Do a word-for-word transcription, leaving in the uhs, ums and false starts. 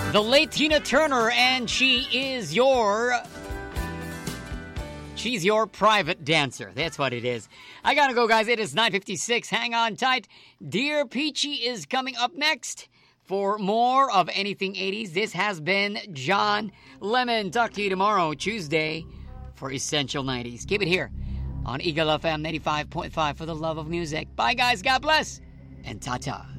The late Tina Turner, and she is your... She's your private dancer. That's what it is. I gotta go, guys. It is nine fifty-six. Hang on tight. Dear Peachy is coming up next for more of Anything eighties. This has been John Lemon. Talk to you tomorrow, Tuesday, for Essential nineties. Keep it here on Eagle F M ninety-five point five for the love of music. Bye, guys. God bless. And ta-ta.